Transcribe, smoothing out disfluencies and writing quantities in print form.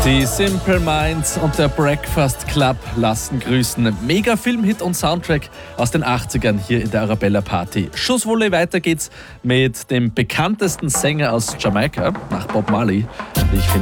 Die Simple Minds und der Breakfast Club lassen grüßen. Mega Filmhit und Soundtrack aus den 80ern hier in der Arabella Party. Schusswolle, weiter geht's mit dem bekanntesten Sänger aus Jamaika, nach Bob Marley. Ich finde